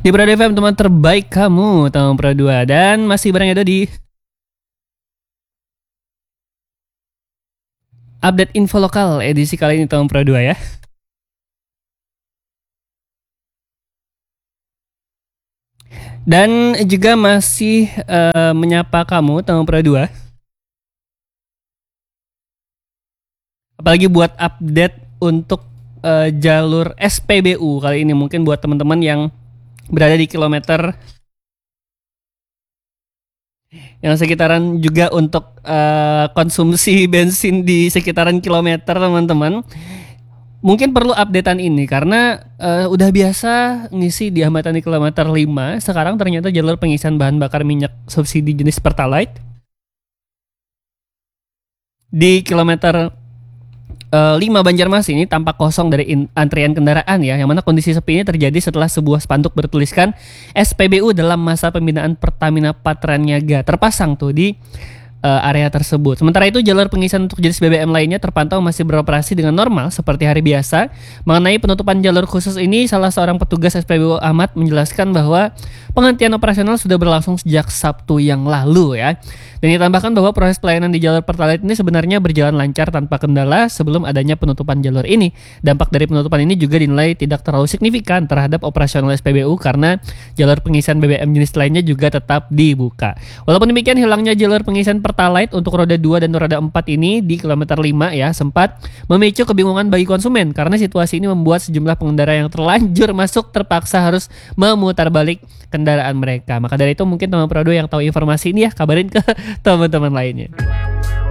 Di Pro FM teman terbaik kamu, Tahun Pro 2. Dan masih bareng Edo di update info lokal edisi kali ini Tahun Pro 2 ya. Dan juga masih menyapa kamu Tahun Pro 2. Apalagi buat update untuk jalur SPBU kali ini, mungkin buat teman-teman yang berada di kilometer yang sekitaran, juga untuk konsumsi bensin di sekitaran kilometer teman-teman, mungkin perlu updatean ini karena udah biasa ngisi di hambatan di kilometer 5. Sekarang ternyata jalur pengisian bahan bakar minyak subsidi jenis Pertalite di kilometer 5 Banjarmasin ini tampak kosong dari antrian kendaraan ya, yang mana kondisi sepi ini terjadi setelah sebuah spanduk bertuliskan SPBU dalam masa pembinaan Pertamina Patraniaga terpasang tuh di area tersebut. Sementara itu jalur pengisian untuk jenis BBM lainnya terpantau masih beroperasi dengan normal seperti hari biasa. Mengenai penutupan jalur khusus ini, salah seorang petugas SPBU Ahmad menjelaskan bahwa penghentian operasional sudah berlangsung sejak Sabtu yang lalu ya. Dan ditambahkan bahwa proses pelayanan di jalur Pertalite ini sebenarnya berjalan lancar tanpa kendala sebelum adanya penutupan jalur ini. Dampak dari penutupan ini juga dinilai tidak terlalu signifikan terhadap operasional SPBU karena jalur pengisian BBM jenis lainnya juga tetap dibuka. Walaupun demikian, hilangnya jalur pengisian Pertalite untuk roda 2 dan roda 4 ini di kilometer 5 ya sempat memicu kebingungan bagi konsumen karena situasi ini membuat sejumlah pengendara yang terlanjur masuk terpaksa harus memutar balik kendaraan mereka. Maka dari itu mungkin teman Pro 2 yang tahu informasi ini ya kabarin ke teman-teman lainnya.